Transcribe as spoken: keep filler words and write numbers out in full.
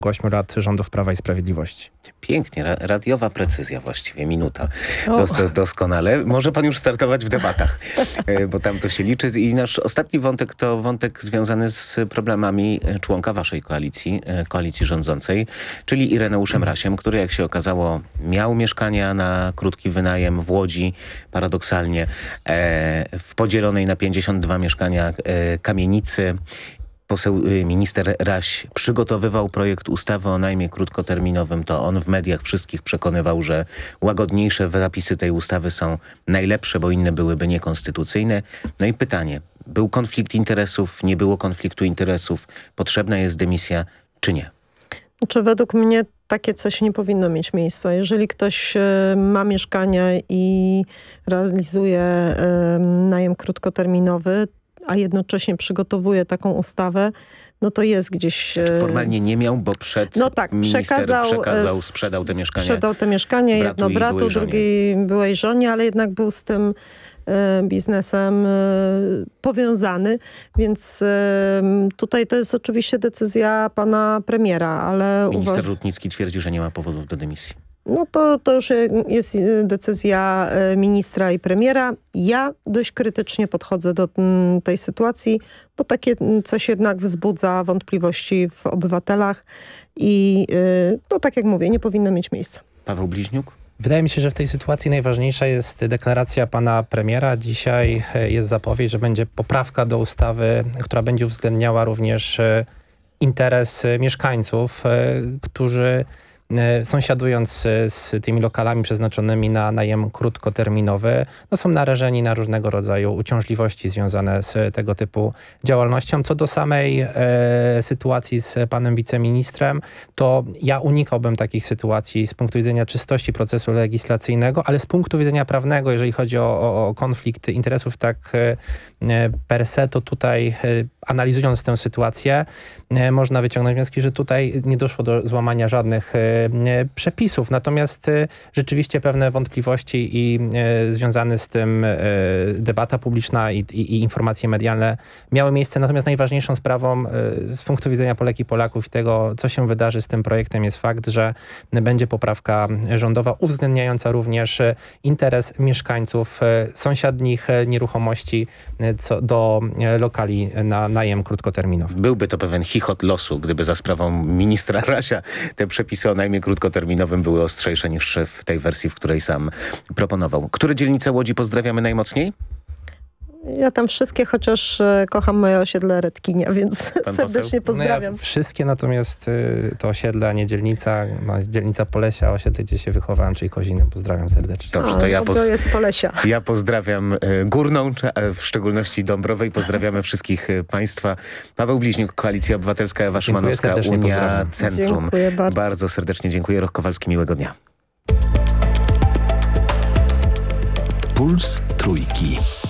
ośmiu lat rządów Prawa i Sprawiedliwości. Pięknie, ra- radiowa precyzja właściwie, minuta. Dos- do- doskonale. Może pan już startować w debatach, bo tam to się liczy. I nasz ostatni wątek to wątek związany z problemami członka waszej koalicji, koalicji rządzącej, czyli Ireneuszem Rasiem, który jak się okazało miał mieszkania na krótki wynajem w Łodzi, paradoksalnie, e, w podzielonej na pięćdziesiąt dwa mieszkania e, kamienicy. Poseł minister Raś przygotowywał projekt ustawy o najmie krótkoterminowym. To on w mediach wszystkich przekonywał, że łagodniejsze zapisy tej ustawy są najlepsze, bo inne byłyby niekonstytucyjne. No i pytanie, był konflikt interesów, nie było konfliktu interesów, potrzebna jest dymisja, czy nie? Czy według mnie takie coś nie powinno mieć miejsca. Jeżeli ktoś y, ma mieszkania i realizuje y, najem krótkoterminowy, a jednocześnie przygotowuje taką ustawę, no to jest gdzieś... Znaczy formalnie nie miał, bo przed no tak, minister przekazał, przekazał, sprzedał te mieszkania. Sprzedał te mieszkania, bratu jedno i bratu, byłej żonie. drugiej byłej żonie, ale jednak był z tym y, biznesem y, powiązany, więc y, tutaj to jest oczywiście decyzja pana premiera, ale... Minister uwa- Rutnicki twierdzi, że nie ma powodów do dymisji. No to, to już jest decyzja ministra i premiera. Ja dość krytycznie podchodzę do mm, tej sytuacji, bo takie coś jednak wzbudza wątpliwości w obywatelach i yy, no tak jak mówię, nie powinno mieć miejsca. Paweł Bliźniuk? Wydaje mi się, że w tej sytuacji najważniejsza jest deklaracja pana premiera. Dzisiaj jest zapowiedź, że będzie poprawka do ustawy, która będzie uwzględniała również interes mieszkańców, którzy sąsiadując z tymi lokalami przeznaczonymi na najem krótkoterminowy, no są narażeni na różnego rodzaju uciążliwości związane z tego typu działalnością. Co do samej e, sytuacji z panem wiceministrem, to ja unikałbym takich sytuacji z punktu widzenia czystości procesu legislacyjnego, ale z punktu widzenia prawnego, jeżeli chodzi o, o, o konflikt interesów tak e, per se, to tutaj e, analizując tę sytuację, e, można wyciągnąć wnioski, że tutaj nie doszło do złamania żadnych e, przepisów. Natomiast e, rzeczywiście pewne wątpliwości i e, związane z tym e, debata publiczna i, i, i informacje medialne miały miejsce. Natomiast najważniejszą sprawą e, z punktu widzenia Polek i Polaków i tego, co się wydarzy z tym projektem, jest fakt, że będzie poprawka rządowa uwzględniająca również e, interes mieszkańców e, sąsiadnich e, nieruchomości e, co do e, lokali na najem krótkoterminowy. Byłby to pewien chichot losu, gdyby za sprawą ministra Rasia te przepisy o najmie krótkoterminowym były ostrzejsze niż w tej wersji, w której sam proponował. Które dzielnice Łodzi pozdrawiamy najmocniej? Ja tam wszystkie, chociaż e, kocham moje osiedle Redkinia, więc Pan serdecznie poseł? pozdrawiam. No ja wszystkie, natomiast y, to osiedle, a nie dzielnica, ma dzielnica Polesia, osiedle, gdzie się wychowałem, czyli Koziny. Pozdrawiam serdecznie. Dobrze, to A, ja, no poz... to jest Polesia. ja pozdrawiam y, Górną, a w szczególności Dąbrowę, pozdrawiamy wszystkich y, państwa. Paweł Bliźniuk, Koalicja Obywatelska, Ewa Szymanowska, serdecznie, Unia pozdrawiam. Centrum. Dziękuję bardzo. Bardzo serdecznie dziękuję. Roch Kowalski, miłego dnia. Puls Trójki.